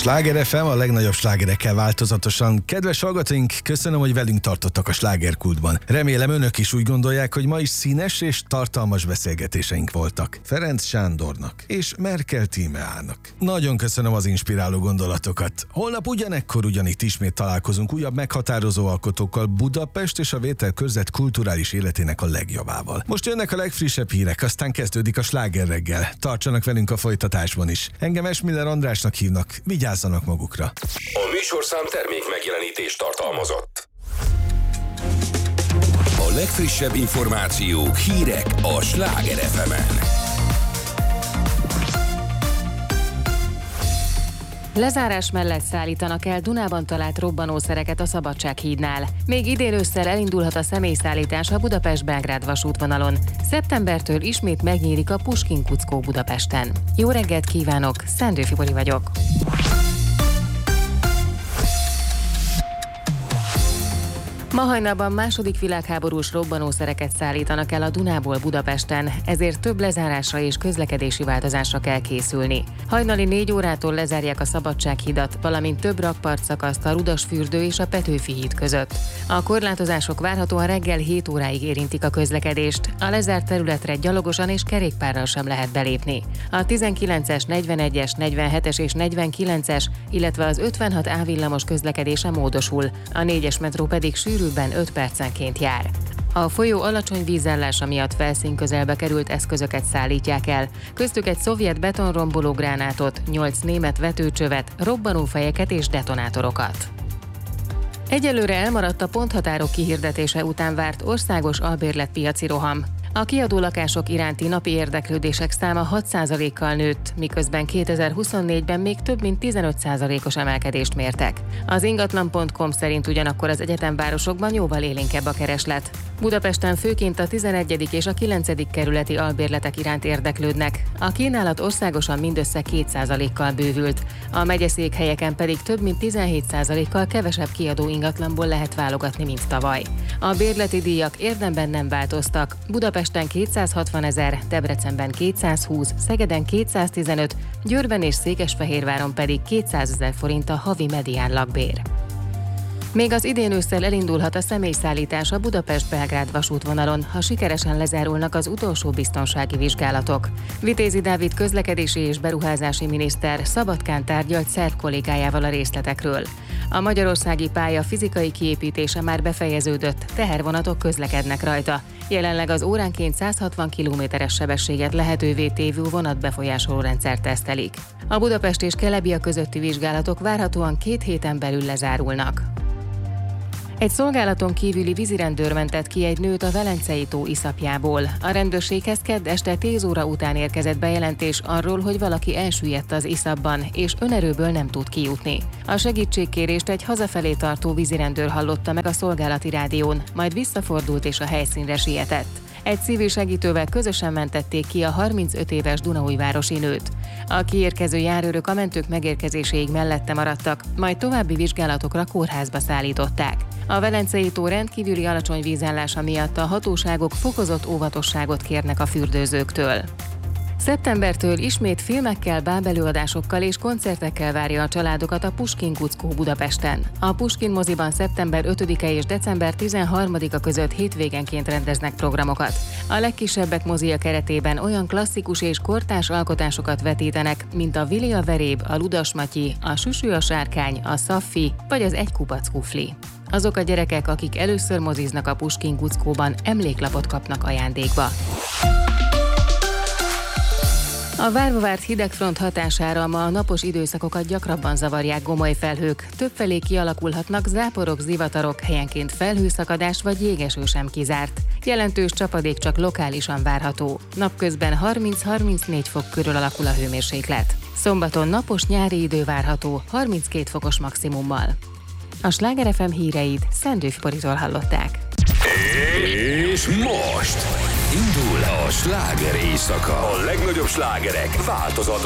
Sláger FM, a legnagyobb slágerekkel változatosan. Kedves hallgatóink, köszönöm, hogy velünk tartottak a slágerkultban. Remélem önök is úgy gondolják, hogy ma is színes és tartalmas beszélgetéseink voltak. Ferenc Sándornak és Merkel Tímeának. Nagyon köszönöm az inspiráló gondolatokat. Holnap ugyanekkor ugyanitt ismét találkozunk újabb meghatározó alkotókkal, Budapest és a Vételkörzet kulturális életének a legjobbával. Most jönnek a legfrissebb hírek, aztán kezdődik a Sláger reggel. Tartsanak velünk a folytatásban is. Engem Esmiller Andrásnak hívnak. Vigyázzanak magukra. A műsorszám termék megjelenítést tartalmazott. A legfrissebb információk, hírek a Sláger FM-en. Lezárás mellett szállítanak el Dunában talált robbanószereket a Szabadsághídnál. Még idén ősszel elindulhat a személyszállítás a Budapest-Belgrád vasútvonalon. Szeptembertől ismét megnyílik a Puskyn-Kuckó Budapesten. Jó reggelt kívánok, Szendő Fibori vagyok. Ma hajnalban második világháborús robbanószereket szállítanak el a Dunából Budapesten, ezért több lezárásra és közlekedési változásra kell készülni. Hajnali 4 órától lezárják a Szabadsághidat, valamint több rakpartszakaszt a Rudasfürdő és a Petőfi híd között. A korlátozások várhatóan reggel 7 óráig érintik a közlekedést, a lezárt területre gyalogosan és kerékpárral sem lehet belépni. A 19-es, 41-es, 47-es és 49-es, illetve az 56A villamos közlekedése módosul, a 4-es metró pedig sűrűbben 5 percenként jár. A folyó alacsony vízállása miatt felszínközelbe került eszközöket szállítják el, köztük egy szovjet betonromboló gránátot, 8 német vetőcsövet, robbanófejeket és detonátorokat. Egyelőre elmaradt a ponthatárok kihirdetése után várt országos albérletpiaci roham. A kiadó lakások iránti napi érdeklődések száma 6%-kal nőtt, miközben 2024-ben még több mint 15%-os emelkedést mértek. Az ingatlan.com szerint ugyanakkor az egyetemvárosokban jóval élénkebb a kereslet. Budapesten főként a 11. és a 9. kerületi albérletek iránt érdeklődnek. A kínálat országosan mindössze 2%-kal bővült, a megyeszékhelyeken pedig több mint 17%-kal kevesebb kiadó ingatlanból lehet válogatni, mint tavaly. A bérleti díjak érdemben nem változtak. Budapesten 260 000, Debrecenben 220, Szegeden 215, Győrben és Székesfehérváron pedig 200 000 forint a havi medián lakbér. Még az idén ősszel elindulhat a személyszállítás a Budapest-Belgrád vasútvonalon, ha sikeresen lezárulnak az utolsó biztonsági vizsgálatok. Vitézi Dávid közlekedési és beruházási miniszter Szabadkán tárgyalt szerb kollégájával a részletekről. A magyarországi pálya fizikai kiépítése már befejeződött, tehervonatok közlekednek rajta. Jelenleg az óránként 160 km-es sebességet lehetővé tévő vonatbefolyásoló rendszert tesztelik. A Budapest és Kelebia közötti vizsgálatok várhatóan 2 héten belül lezárulnak. Egy szolgálaton kívüli vízirendőr mentett ki egy nőt a Velencei tó iszapjából. A rendőrséghez kedd este 10 óra után érkezett bejelentés arról, hogy valaki elsüllyedt az iszapban, és önerőből nem tud kijutni. A segítségkérést egy hazafelé tartó vízirendőr hallotta meg a szolgálati rádión, majd visszafordult és a helyszínre sietett. Egy civil segítővel közösen mentették ki a 35 éves dunaújvárosi nőt. A kiérkező járőrök a mentők megérkezéséig mellette maradtak, majd további vizsgálatokra kórházba szállították. A Velencei tó rendkívüli alacsony vízállása miatt a hatóságok fokozott óvatosságot kérnek a fürdőzőktől. Szeptembertől ismét filmekkel, bábelőadásokkal és koncertekkel várja a családokat a Puskyn-Kuckó Budapesten. A Puskyn moziban szeptember 5-e és december 13-a között hétvégenként rendeznek programokat. A legkisebbek mozia keretében olyan klasszikus és kortárs alkotásokat vetítenek, mint a Vili a veréb, a Ludas Matyi, a Süsű a sárkány, a Szaffi vagy az Egy kupac kufli. Azok a gyerekek, akik először moziznak a Puskyn-Kuckóban, emléklapot kapnak ajándékba. A várva várt hidegfront hatására ma a napos időszakokat gyakrabban zavarják gomoly felhők. Többfelé kialakulhatnak záporok, zivatarok, helyenként felhőszakadás vagy jégeső sem kizárt. Jelentős csapadék csak lokálisan várható. Napközben 30-34 fok körül alakul a hőmérséklet. Szombaton napos nyári idő várható, 32 fokos maximummal. A Sláger FM híreit Szendő Fiboritól hallották. És most indul a sláger éjszaka. A legnagyobb slágerek változatlan